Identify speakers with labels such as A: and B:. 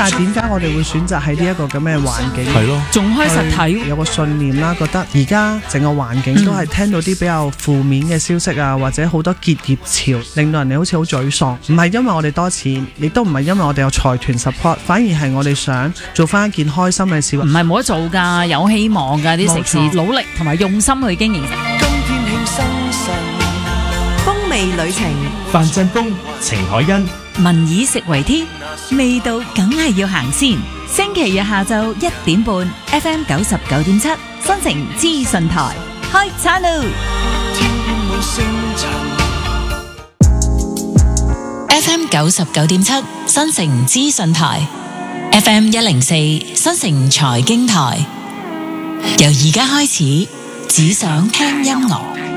A: 但係點解我哋會選擇喺呢一個咁嘅環境？
B: 係咯，
C: 仲開實體，
A: 有個信念啦，覺得而家整個環境都係聽到啲比較負面嘅消息啊，或者好多結業潮，令到人哋好似好沮喪。唔係因為我哋多錢，亦都唔係因為我哋有財團 support，反而係我哋想做翻一件開心嘅事。
C: 唔係冇得做㗎，有希望㗎，啲食肆
A: 冇錯
C: 努力同埋用心去經營。
D: 今天慶生辰，
E: 風味旅程，
F: 范振鋒、程海欣。
C: 民以食為天，味道梗係要行先。星期日下晝1點半 ，FM 99.7，新城資訊台開餐咯。
D: 天邊滿星塵。
G: FM 99.7，新城資訊台 ，FM 104，新城財經台。由而家開始，只想聽音樂。